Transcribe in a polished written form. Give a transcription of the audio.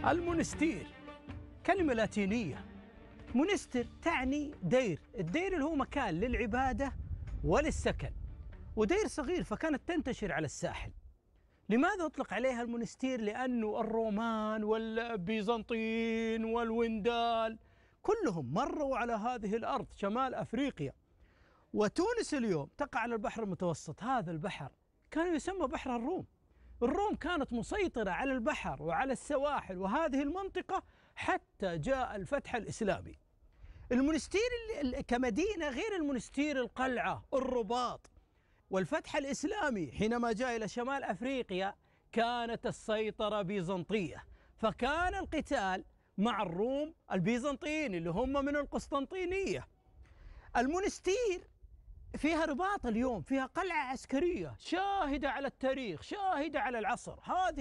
المونستير كلمة لاتينية. مونستر تعني دير، الدير اللي هو مكان للعبادة وللسكن، ودير صغير فكانت تنتشر على الساحل. لماذا أطلق عليها المونستير؟ لأنه الرومان والبيزنطيين والوندال كلهم مروا على هذه الأرض شمال أفريقيا، وتونس اليوم تقع على البحر المتوسط. هذا البحر كان يسمى بحر الروم. الروم كانت مسيطرة على البحر وعلى السواحل وهذه المنطقة حتى جاء الفتح الإسلامي. المونستير كمدينة غير المونستير القلعة الرباط. والفتح الإسلامي حينما جاء إلى شمال أفريقيا كانت السيطرة بيزنطية، فكان القتال مع الروم البيزنطيين اللي هم من القسطنطينية. المونستير فيها رباط اليوم، فيها قلعة عسكرية شاهدة على التاريخ، شاهدة على العصر. هذه